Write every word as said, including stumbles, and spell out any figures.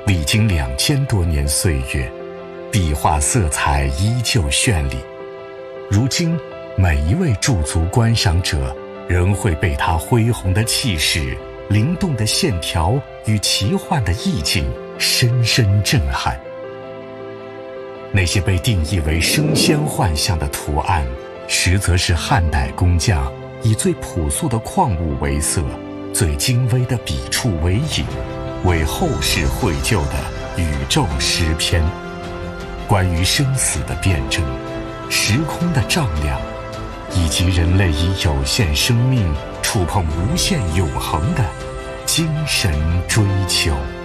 历经两千多年岁月，壁画色彩依旧绚丽。如今，每一位驻足观赏者仍会被它恢宏的气势、灵动的线条与奇幻的意境深深震撼。那些被定义为升仙幻象的图案，实则是汉代工匠以最朴素的矿物为色，最精微的笔触为引，为后世绘就的宇宙诗篇。关于生死的辩证、时空的丈量，以及人类以有限生命触碰无限永恒的精神追求。